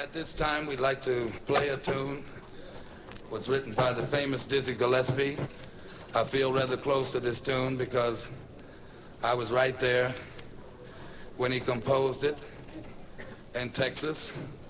At this time, we'd like to play a tune. It was written by the famous Dizzy Gillespie. I feel rather close to this tune because I was right there when he composed it in Texas.